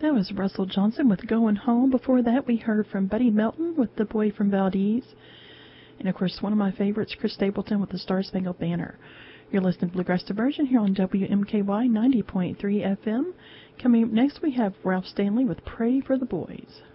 That was Russell Johnson with Going Home. Before that, we heard from Buddy Melton with The Boy from Valdez. And, of course, one of my favorites, Chris Stapleton with The Star-Spangled Banner. You're listening to Bluegrass Diversion here on WMKY 90.3 FM. Coming up next, we have Ralph Stanley with Pray for the Boys.